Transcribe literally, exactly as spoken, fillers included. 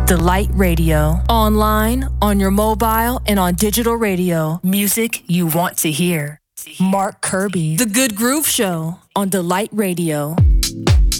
Delight Radio. Online, on your mobile, and on digital radio. Music you want to hear. Mark Kirby. The Good Groove Show on Delight Radio.